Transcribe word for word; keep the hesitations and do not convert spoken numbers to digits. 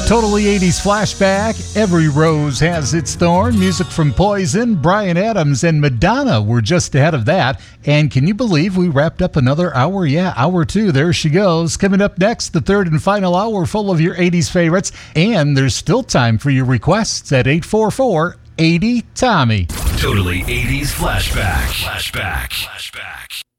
Totally eighties flashback. Every rose has its thorn. Music from Poison, Bryan Adams, and Madonna were just ahead of that. And can you believe we wrapped up another hour? Yeah, hour two. There she goes. Coming up next, the third and final hour full of your eighties favorites. And there's still time for your requests at eight four four, eighty, Tommy. Totally eighties flashback. Flashback. Flashback.